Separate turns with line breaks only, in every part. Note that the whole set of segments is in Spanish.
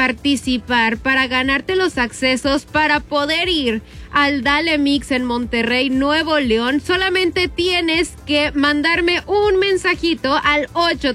participar, para ganarte los accesos para poder ir al Dale Mix en Monterrey, Nuevo León, solamente tienes que mandarme un mensajito al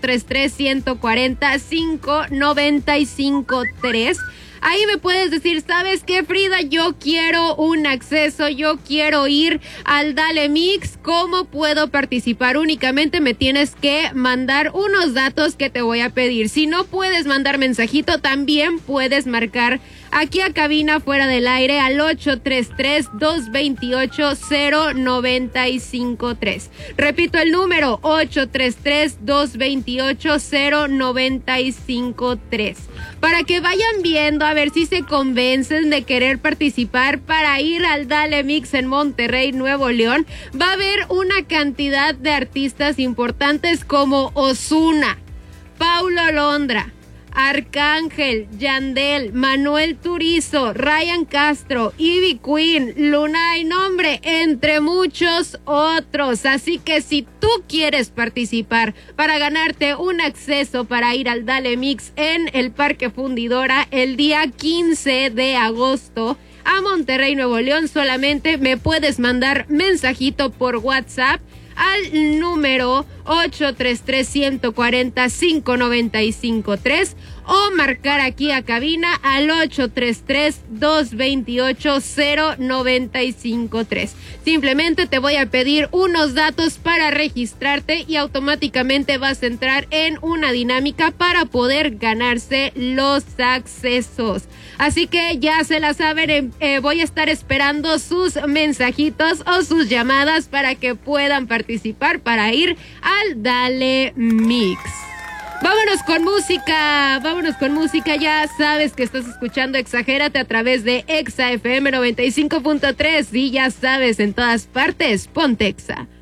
833-140-5953. Ahí me puedes decir, ¿sabes qué, Frida? Yo quiero un acceso, yo quiero ir al Dale Mix. ¿Cómo puedo participar? Únicamente me tienes que mandar unos datos que te voy a pedir. Si no puedes mandar mensajito, también puedes marcar aquí a cabina fuera del aire al 833-228-0953. Repito el número, 833-228-0953. Para que vayan viendo a ver si se convencen de querer participar para ir al Dale Mix en Monterrey, Nuevo León. Va a haber una cantidad de artistas importantes como Ozuna, Paulo Londra, Arcángel, Yandel, Manuel Turizo, Ryan Castro, Ivy Queen, Lunay Nombre, entre muchos otros. Así que si tú quieres participar para ganarte un acceso para ir al Dale Mix en el Parque Fundidora el día 15 de agosto a Monterrey, Nuevo León, solamente me puedes mandar mensajito por WhatsApp al número 833-140-5953 o marcar aquí a cabina al 833-228-0953. Simplemente te voy a pedir unos datos para registrarte y automáticamente vas a entrar en una dinámica para poder ganarse los accesos. Así que ya se la saben, voy a estar esperando sus mensajitos o sus llamadas para que puedan participar para ir al Dale Mix. Vámonos con música, ya sabes que estás escuchando Exagérate a través de Exa FM 95.3 y ya sabes, en todas partes, ponte Exa.